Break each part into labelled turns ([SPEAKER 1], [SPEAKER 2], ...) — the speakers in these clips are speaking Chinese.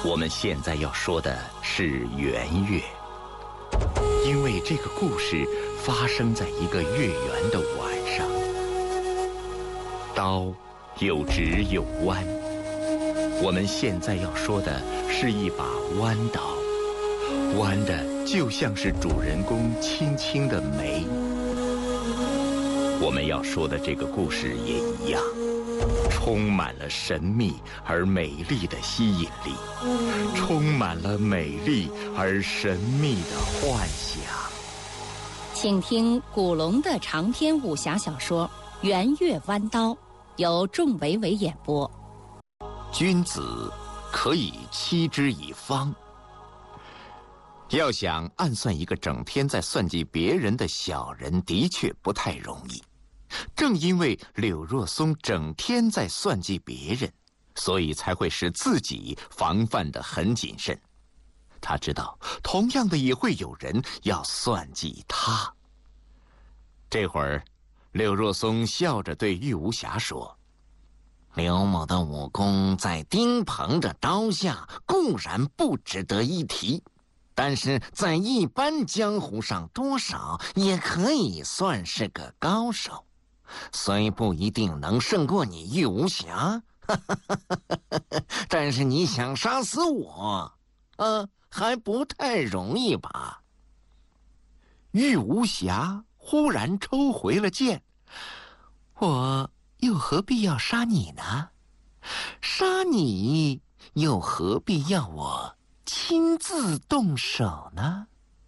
[SPEAKER 1] 我们现在要说的是圆月，因为这个故事发生在一个月圆的晚上。刀有直有弯，我们现在要说的是一把弯刀，弯的就像是主人公轻轻的眉。我们要说的这个故事也一样，充满了神秘而美丽的吸引力，充满了美丽而神秘的幻想。
[SPEAKER 2] 请听古龙的长篇武侠小说《圆月弯刀》，由仲维维演播。
[SPEAKER 1] 君子可以欺之以方。要想暗算一个整天在算计别人的小人，的确不太容易。正因为柳若松整天在算计别人，所以才会使自己防范得很谨慎。他知道，同样的也会有人要算计他。这会儿，柳若松笑着对玉无暇说：“
[SPEAKER 3] 刘某的武功在丁鹏的刀下固然不值得一提，但是在一般江湖上多少也可以算是个高手，虽不一定能胜过你玉无暇，但是你想杀死我，还不太容易吧？”
[SPEAKER 1] 玉无暇忽然抽回了剑：“
[SPEAKER 4] 我又何必要杀你呢？杀你又何必要我亲自动手呢？”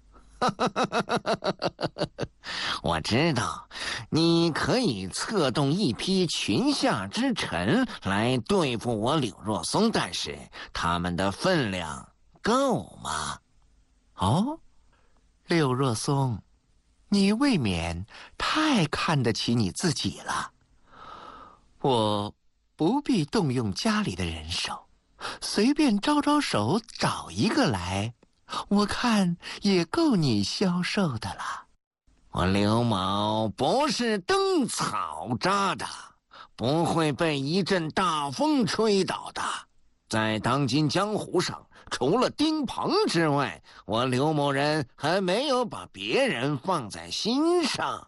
[SPEAKER 3] 我知道，你可以策动一批群下之臣来对付我柳若松，但是他们的分量够吗？
[SPEAKER 4] 哦，柳若松，你未免太看得起你自己了。我不必动用家里的人手，随便招招手找一个来，我看也够你消受的了。
[SPEAKER 3] 我刘某不是灯草扎的，不会被一阵大风吹倒的。在当今江湖上，除了丁鹏之外，我刘某人还没有把别人放在心上。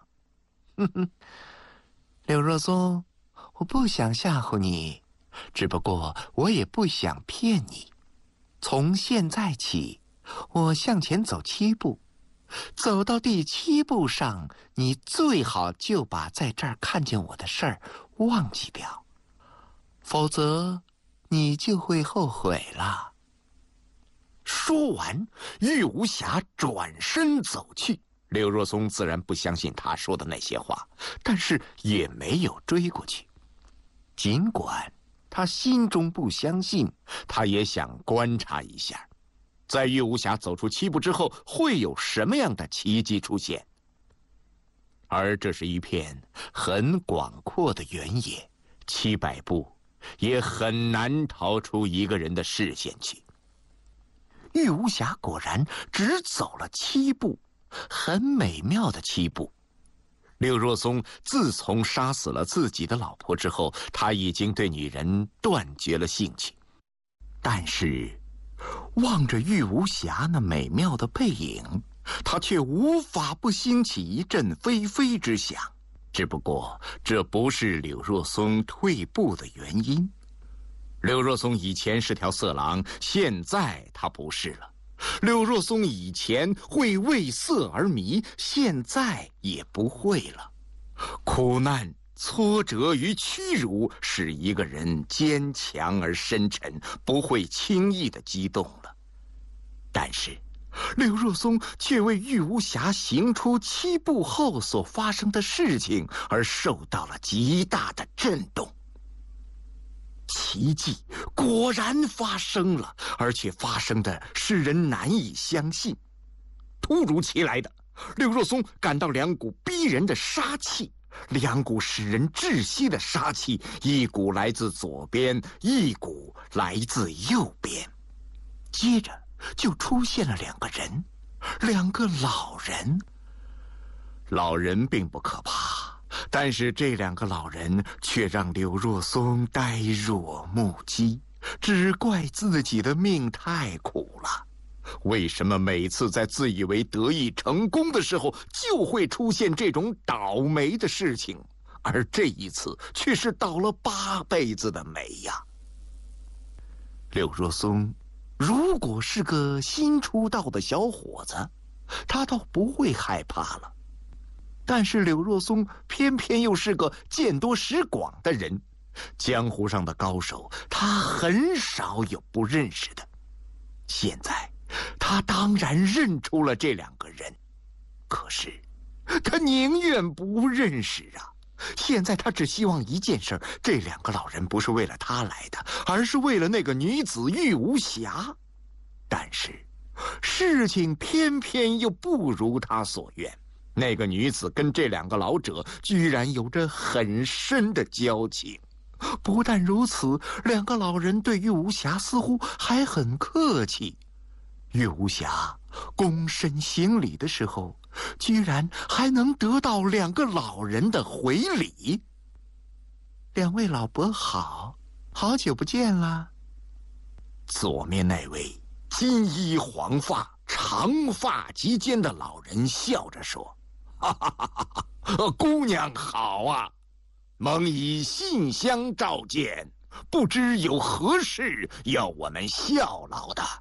[SPEAKER 4] 柳若松，我不想吓唬你，只不过我也不想骗你。从现在起，我向前走7步，走到第7步上，你最好就把在这儿看见我的事儿忘记掉，否则你就会后悔了。
[SPEAKER 1] 说完，玉无暇转身走去。柳若松自然不相信他说的那些话，但是也没有追过去。尽管他心中不相信，他也想观察一下，在玉无暇走出7步之后，会有什么样的奇迹出现。而这是一片很广阔的原野，700步也很难逃出一个人的视线去。玉无暇果然只走了7步，很美妙的7步。柳若松自从杀死了自己的老婆之后，他已经对女人断绝了兴趣。但是望着玉无暇那美妙的背影，他却无法不兴起一阵飞飞之想。只不过这不是柳若松退步的原因。柳若松以前是条色狼，现在他不是了。柳若松以前会为色而迷，现在也不会了。苦难、挫折与屈辱使一个人坚强而深沉，不会轻易的激动了。但是柳若松却为玉无暇行出7步后所发生的事情而受到了极大的震动。奇迹果然发生了，而且发生的使人难以相信。突如其来的，柳若松感到2股逼人的杀气，2股使人窒息的杀气，一股来自左边，一股来自右边。接着就出现了2个人，2个老人。老人并不可怕，但是这2个老人却让柳若松呆若木鸡。 只怪自己的命太苦了。为什么每次在自以为得意成功的时候，就会出现这种倒霉的事情，而这一次却是倒了8辈子的霉呀？柳若松如果是个新出道的小伙子，他倒不会害怕了。但是柳若松偏偏又是个见多识广的人，江湖上的高手他很少有不认识的。现在他当然认出了这2个人，可是他宁愿不认识啊。现在他只希望一件事，这2个老人不是为了他来的，而是为了那个女子玉无瑕。但是事情偏偏又不如他所愿，那个女子跟这2个老者居然有着很深的交情。不但如此，2个老人对玉无瑕似乎还很客气。玉无瑕躬身行礼的时候，居然还能得到2个老人的回礼。2位老伯好，好久不见啦。左面那位金衣黄发、长发及肩的老人笑着说：“哈哈哈哈，姑娘好啊，蒙以信箱召见，不知有何事要我们效劳的？”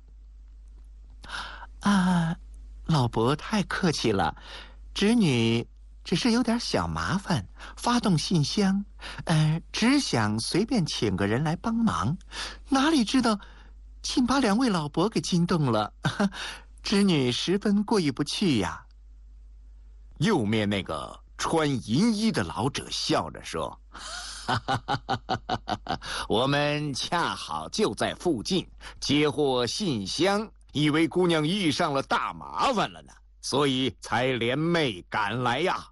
[SPEAKER 4] 老伯太客气了，侄女只是有点小麻烦，发动信箱，只想随便请个人来帮忙，哪里知道竟把2位老伯给惊动了，侄女十分过意不去呀。
[SPEAKER 1] 右面那个穿银衣的老者笑着说：“哈哈哈哈哈！我们恰好就在附近，接获信箱，以为姑娘遇上了大麻烦了呢，所以才连袂赶来呀。”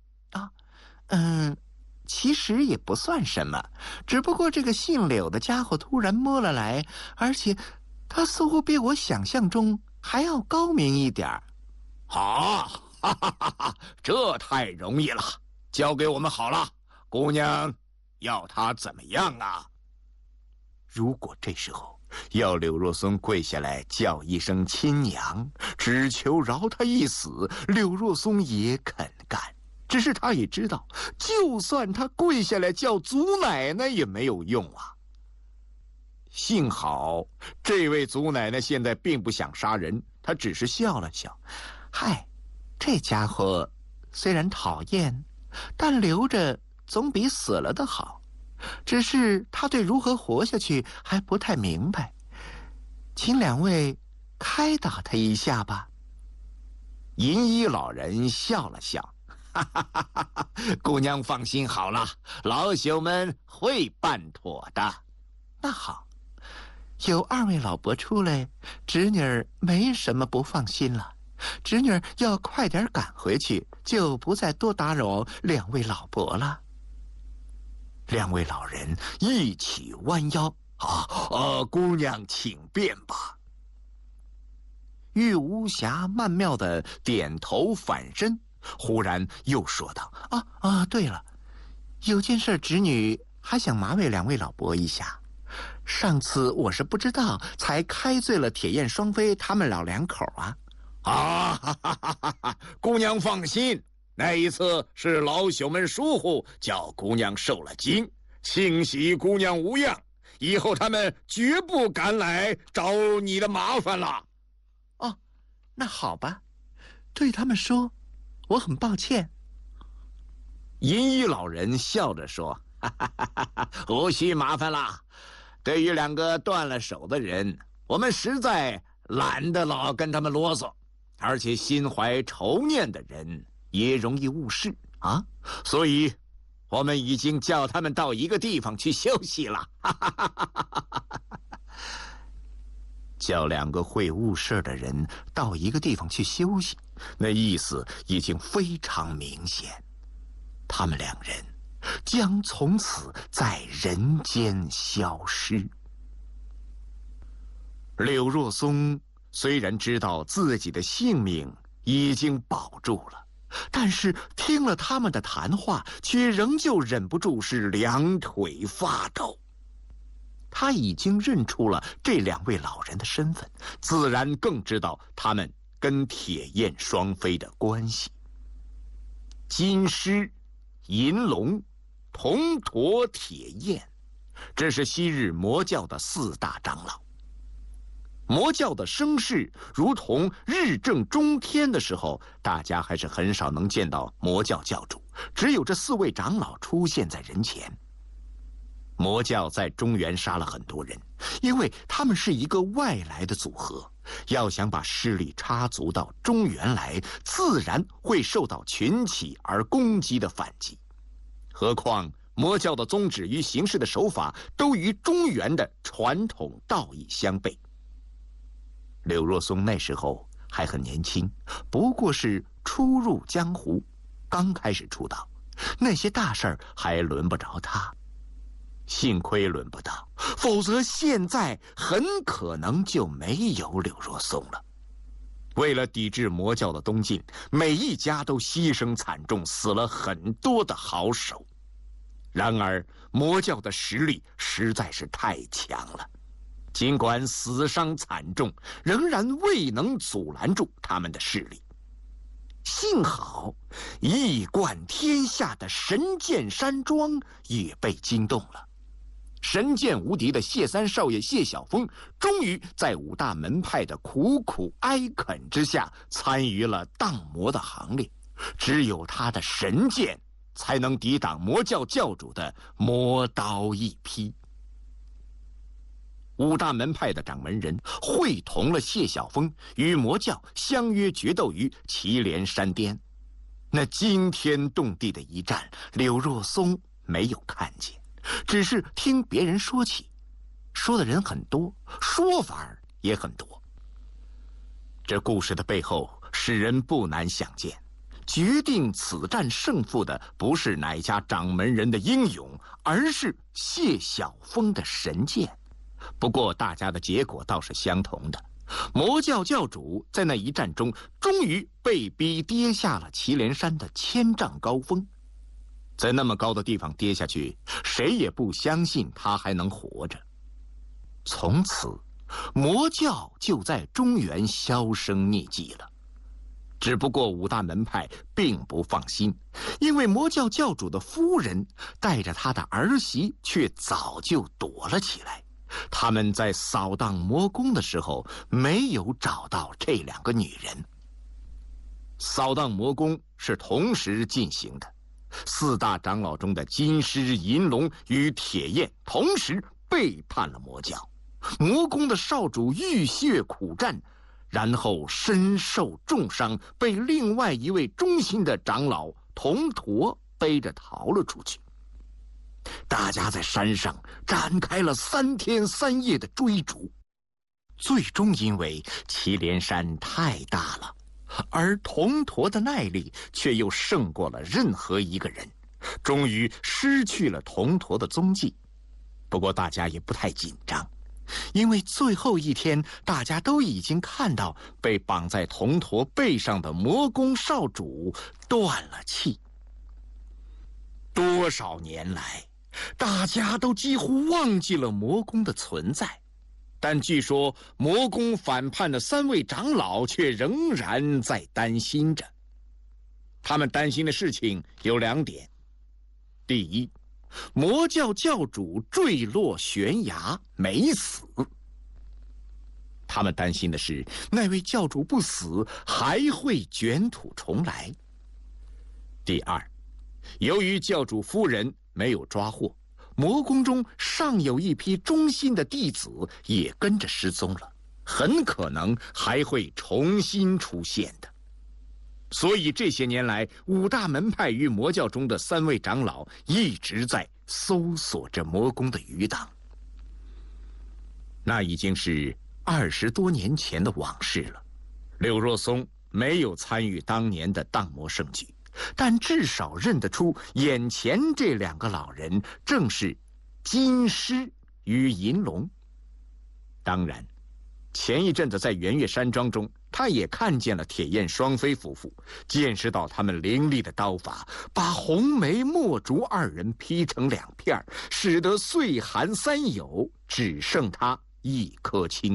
[SPEAKER 4] 其实也不算什么，只不过这个姓柳的家伙突然摸了来，而且他似乎比我想象中还要高明一点。
[SPEAKER 1] 好，哈哈哈哈，这太容易了，交给我们好了。姑娘要他怎么样啊？如果这时候要柳若松跪下来叫一声亲娘，只求饶他一死，柳若松也肯干。只是他也知道，就算他跪下来叫祖奶奶也没有用啊。幸好这位祖奶奶现在并不想杀人，她只是笑了笑：“
[SPEAKER 4] 嗨，这家伙虽然讨厌，但留着总比死了的好。只是他对如何活下去还不太明白，请2位开导他一下吧。”
[SPEAKER 1] 银衣老人笑了笑：“哈哈哈哈哈！姑娘放心好了，老朽们会办妥的。”
[SPEAKER 4] 那好，有2位老伯出来，侄女儿没什么不放心了。侄女儿要快点赶回去，就不再多打扰2位老伯了。
[SPEAKER 1] 2位老人一起弯腰：“姑娘请便吧。”玉无瑕曼妙的点头反身，忽然又说道：“
[SPEAKER 4] 对了，有件事侄女还想麻烦2位老伯一下。上次我是不知道，才开罪了铁燕双飞他们老2口啊。”
[SPEAKER 1] 姑娘放心，那一次是老朽们疏忽，叫姑娘受了惊，庆喜姑娘无恙，以后他们绝不敢来找你的麻烦了。
[SPEAKER 4] 那好吧，对他们说我很抱歉。
[SPEAKER 1] 银衣老人笑着说：“无需麻烦了。对于2个断了手的人，我们实在懒得老跟他们啰嗦，而且心怀仇念的人也容易误事啊，所以我们已经叫他们到一个地方去休息了。”叫2个会误事的人到一个地方去休息，那意思已经非常明显，他们2人将从此在人间消失。柳若松虽然知道自己的性命已经保住了，但是听了他们的谈话，却仍旧忍不住是2腿发抖。 他已经认出了这2位老人的身份，自然更知道他们跟铁焰双飞的关系。金狮、银龙、铜驼、铁焰，这是昔日魔教的4大长老。魔教的声势如同日正中天的时候，大家还是很少能见到魔教教主，只有这4位长老出现在人前。魔教在中原杀了很多人，因为他们是一个外来的组合，要想把势力插足到中原来，自然会受到群起而攻击的反击。何况魔教的宗旨与行事的手法都与中原的传统道义相悖。柳若松那时候还很年轻，不过是初入江湖，刚开始出道，那些大事儿还轮不着他。幸亏轮不到，否则现在很可能就没有柳若松了。为了抵制魔教的东进，每一家都牺牲惨重，死了很多的好手。然而魔教的实力实在是太强了，尽管死伤惨重，仍然未能阻拦住他们的势力。幸好一贯天下的神剑山庄也被惊动了。神剑无敌的谢三少爷谢晓峰终于在5大门派的苦苦哀恳之下参与了荡魔的行列，只有他的神剑才能抵挡魔教教主的魔刀一劈。5大门派的掌门人会同了谢晓峰，与魔教相约决斗于祁连山巅。那惊天动地的一战，柳若松没有看见，只是听别人说起，说的人很多，说法也很多。这故事的背后，使人不难想见，决定此战胜负的不是哪家掌门人的英勇，而是谢晓峰的神剑。不过大家的结果倒是相同的，魔教教主在那一战中终于被逼跌下了祁连山的1000丈高峰。在那么高的地方跌下去，谁也不相信他还能活着。从此魔教就在中原销声匿迹了。只不过5大门派并不放心，因为魔教教主的夫人带着他的儿媳却早就躲了起来。他们在扫荡魔宫的时候没有找到这2个女人。扫荡魔宫是同时进行的，4大长老中的金狮、银龙与铁焰同时背叛了魔教，魔宫的少主浴血苦战，然后身受重伤，被另外一位忠心的长老铜驼背着逃了出去。大家在山上展开了3天3夜的追逐，最终因为祁连山太大了，而铜驼的耐力却又胜过了任何一个人，终于失去了铜驼的踪迹。不过大家也不太紧张，因为最后一天大家都已经看到被绑在铜驼背上的魔宫少主断了气。多少年来，大家都几乎忘记了魔宫的存在，但据说魔宫反叛的3位长老却仍然在担心着。他们担心的事情有2点：第一，魔教教主坠落悬崖没死；他们担心的是那位教主不死还会卷土重来。第二，由于教主夫人没有抓获，魔宫中尚有一批忠心的弟子也跟着失踪了，很可能还会重新出现的。所以这些年来，5大门派与魔教中的3位长老一直在搜索着魔宫的余党。那已经是20多年前的往事了。柳若松没有参与当年的荡魔盛举，但至少认得出眼前这2个老人正是金狮与银龙。当然， 前一阵子在圆月山庄中，他也看见了铁燕双飞夫妇，见识到他们凌厉的刀法，把红梅、墨竹二人劈成2片，使得岁寒3有，只剩他一颗青。